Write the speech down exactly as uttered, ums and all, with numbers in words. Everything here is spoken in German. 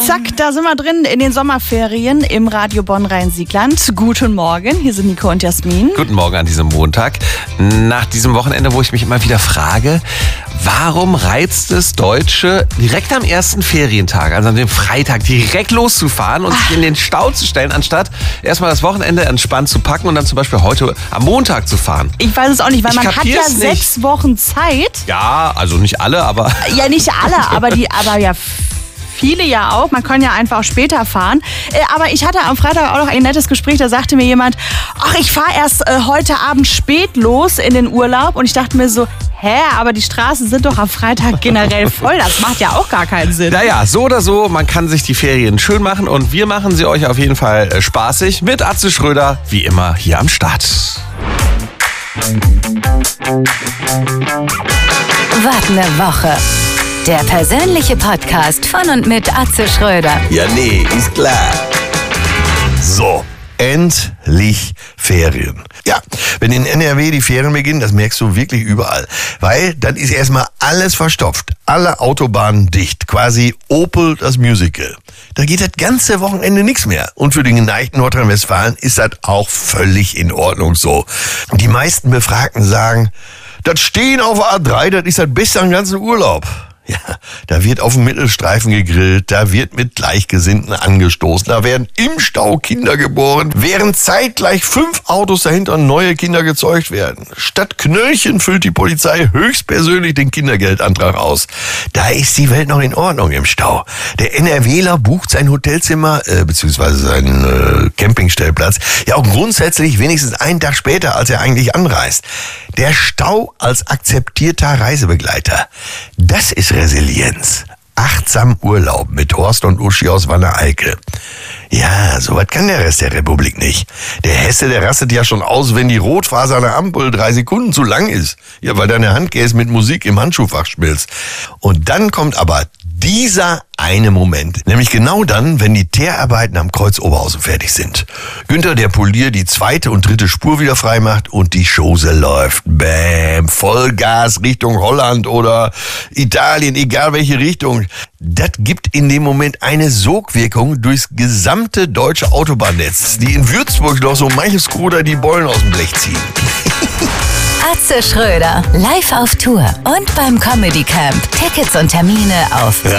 Zack, da sind wir drin in den Sommerferien im Radio Bonn-Rhein-Siegland. Guten Morgen, hier sind Nico und Jasmin. Guten Morgen an diesem Montag. Nach diesem Wochenende, wo ich mich immer wieder frage, warum reizt es Deutsche, direkt am ersten Ferientag, also an dem Freitag, direkt loszufahren und sich in den Stau zu stellen, anstatt erstmal das Wochenende entspannt zu packen und dann zum Beispiel heute am Montag zu fahren? Ich weiß es auch nicht, weil Ich man hat ja kapier's nicht. sechs Wochen Zeit. Ja, also nicht alle, aber... Ja, nicht alle, aber die, aber ja viele ja auch. Man kann ja einfach auch später fahren. Äh, aber ich hatte am Freitag auch noch ein nettes Gespräch, da sagte mir jemand, ach, ich fahre erst äh, heute Abend spät los in den Urlaub. Und ich dachte mir so, hä, aber die Straßen sind doch am Freitag generell voll. Das macht ja auch gar keinen Sinn. Naja, so oder so, man kann sich die Ferien schön machen und wir machen sie euch auf jeden Fall äh, spaßig mit Atze Schröder, wie immer hier am Start. Wart eine Woche. Der persönliche Podcast von und mit Atze Schröder. Ja, nee, ist klar. So, endlich Ferien. Ja, wenn in N R W die Ferien beginnen, das merkst du wirklich überall. Weil dann ist erstmal alles verstopft. Alle Autobahnen dicht. Quasi Opel das Musical. Da geht das ganze Wochenende nichts mehr. Und für den geneigten Nordrhein-Westfalen ist das auch völlig in Ordnung so. Die meisten Befragten sagen, das Stehen auf A drei, das ist das Beste am ganzen Urlaub. Ja, da wird auf dem Mittelstreifen gegrillt, da wird mit Gleichgesinnten angestoßen, da werden im Stau Kinder geboren, während zeitgleich fünf Autos dahinter neue Kinder gezeugt werden. Statt Knöllchen füllt die Polizei höchstpersönlich den Kindergeldantrag aus. Da ist die Welt noch in Ordnung im Stau. Der NRWler bucht sein Hotelzimmer, äh, beziehungsweise seinen äh, Campingstellplatz, ja auch grundsätzlich wenigstens einen Tag später, als er eigentlich anreist. Der Stau als akzeptierter Reisebegleiter. Das ist Resilienz. Achtsam Urlaub mit Horst und Uschi aus Wanne-Eickel. Ja, sowas kann der Rest der Republik nicht. Der Hesse, der rastet ja schon aus, wenn die Rotphase an der Ampel drei Sekunden zu lang ist. Ja, weil deine Handcase mit Musik im Handschuhfach spielst. Und dann kommt aber dieser eine Moment. Nämlich genau dann, wenn die Teerarbeiten am Kreuz Oberhausen fertig sind. Günther, der Polier, die zweite und dritte Spur wieder frei macht und die Chose läuft. Bäm, Vollgas Richtung Holland oder Italien, egal welche Richtung. Das gibt in dem Moment eine Sogwirkung durchs gesamte deutsche Autobahnnetz, die in Würzburg noch so manches Skroder die Bollen aus dem Blech ziehen. Atze Schröder, live auf Tour und beim Comedy Camp. Tickets und Termine auf